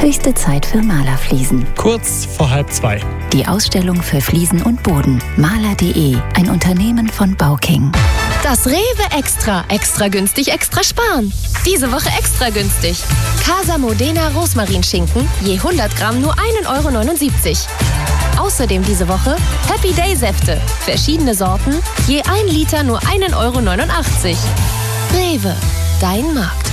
Höchste Zeit für Malerfliesen. Kurz vor 1:30. Die Ausstellung für Fliesen und Boden. Maler.de, ein Unternehmen von Bauking. Das Rewe Extra. Extra günstig, extra sparen. Diese Woche extra günstig. Casa Modena Rosmarinschinken, je 100 Gramm nur 1,79 €. Außerdem diese Woche Happy Day Säfte. Verschiedene Sorten, je 1 Liter nur 1,89 €. Rewe, dein Markt.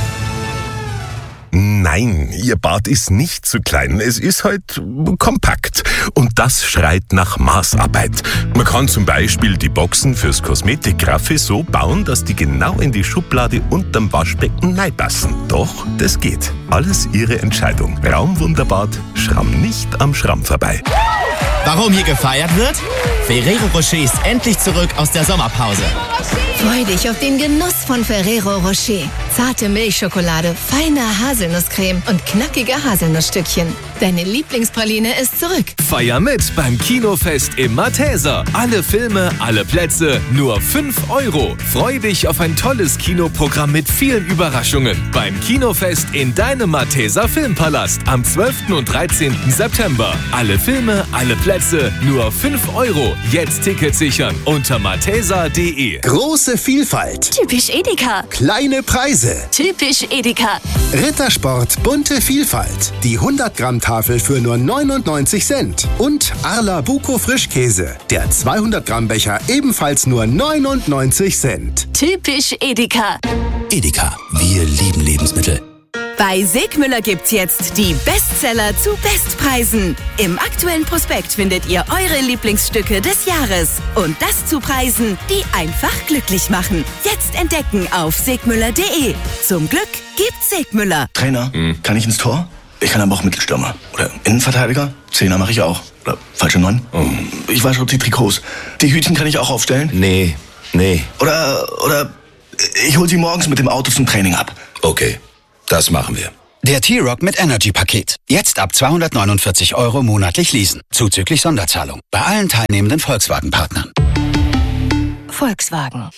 Nein, Ihr Bad ist nicht zu klein. Es ist halt kompakt. Und das schreit nach Maßarbeit. Man kann zum Beispiel die Boxen fürs Kosmetikgraffe so bauen, dass die genau in die Schublade unterm Waschbecken reinpassen. Doch, das geht. Alles Ihre Entscheidung. Raumwunderbad, Schramm nicht am Schramm vorbei. Warum hier gefeiert wird? Ferrero Rocher ist endlich zurück aus der Sommerpause. Freu dich auf den Genuss von Ferrero Rocher. Zarte Milchschokolade, feine Haselnusscreme und knackige Haselnussstückchen. Deine Lieblingspraline ist zurück. Feier mit beim Kinofest im Malteser. Alle Filme, alle Plätze, nur 5 €. Freu dich auf ein tolles Kinoprogramm mit vielen Überraschungen. Beim Kinofest in deinem Malteser Filmpalast am 12. und 13. September. Alle Filme, alle Plätze, nur 5 €. Jetzt Tickets sichern unter malteser.de. Große Vielfalt. Typisch Edeka. Kleine Preise. Typisch Edeka. Rittersport bunte Vielfalt. Die 100 Gramm Tafel für nur 99 Cent. Und Arla Buko Frischkäse. Der 200 Gramm Becher ebenfalls nur 99 Cent. Typisch Edeka. Edeka, wir lieben Lebensmittel. Bei Segmüller gibt's jetzt die Bestseller zu Bestpreisen. Im aktuellen Prospekt findet ihr eure Lieblingsstücke des Jahres. Und das zu Preisen, die einfach glücklich machen. Jetzt entdecken auf segmüller.de. Zum Glück gibt's Segmüller. Trainer, kann ich ins Tor? Ich kann aber auch Mittelstürmer. Oder Innenverteidiger? Zehner mache ich auch. Oder falsche 9? Ich wasche die Trikots. Die Hütchen kann ich auch aufstellen? Nee. Oder ich hol sie morgens mit dem Auto zum Training ab. Okay, das machen wir. Der T-Rock mit Energy-Paket. Jetzt ab 249 € monatlich leasen. Zuzüglich Sonderzahlung. Bei allen teilnehmenden Volkswagen-Partnern. Volkswagen.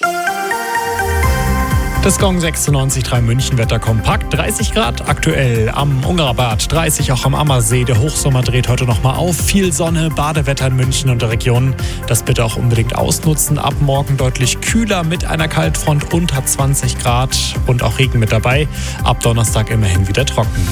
Das Gong 96.3 München-Wetter kompakt. 30 Grad aktuell am Ungarabad, 30 auch am Ammersee. Der Hochsommer dreht heute nochmal auf. Viel Sonne, Badewetter in München und der Region. Das bitte auch unbedingt ausnutzen. Ab morgen deutlich kühler mit einer Kaltfront unter 20 Grad und auch Regen mit dabei. Ab Donnerstag immerhin wieder trocken.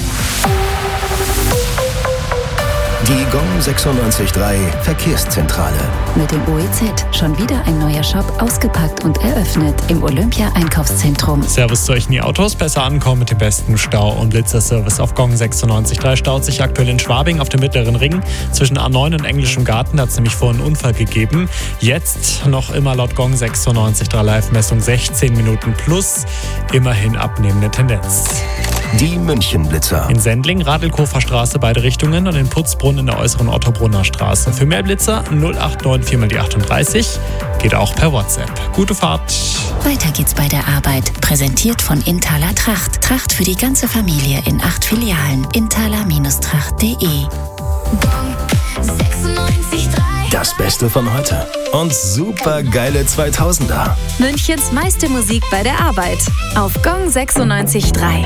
Die Gong 96.3 Verkehrszentrale. Mit dem OEZ schon wieder ein neuer Shop ausgepackt und eröffnet im Olympia-Einkaufszentrum. Servus zu euch in die Autos. Besser ankommen mit dem besten Stau- und Blitzerservice auf Gong 96.3. Staut sich aktuell in Schwabing auf dem Mittleren Ring zwischen A9 und Englischem Garten. Da hat es nämlich vorhin einen Unfall gegeben. Jetzt noch immer laut Gong 96.3 Live-Messung 16 Minuten plus. Immerhin abnehmende Tendenz. Die München-Blitzer. In Sendling, Radelkofer Straße, beide Richtungen und in Putzbrunn in der äußeren Ottobrunner Straße. Für mehr Blitzer 089 4 die 38. Geht auch per WhatsApp. Gute Fahrt. Weiter geht's bei der Arbeit. Präsentiert von Inthaler Tracht. Tracht für die ganze Familie in 8 Filialen. Inthaler-tracht.de. Das Beste von heute. Und super geile 2000er. Münchens meiste Musik bei der Arbeit. Auf Gong 96.3.